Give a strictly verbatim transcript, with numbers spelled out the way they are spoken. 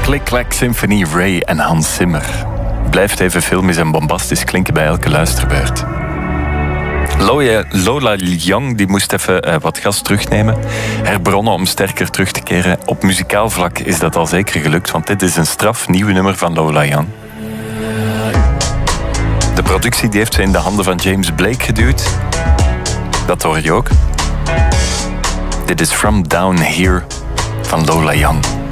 Click Clack Symphony, Ray en Hans Zimmer. Blijft even filmisch en bombastisch klinken bij elke luisterbeurt. Lola, Lola Young die moest even uh, wat gas terugnemen. Herbronnen om sterker terug te keren. Op muzikaal vlak is dat al zeker gelukt, want dit is een straf nieuw nummer van Lola Young. De productie die heeft ze in de handen van James Blake geduwd. Dat hoor je ook. Dit is From Down Here van Lola Young.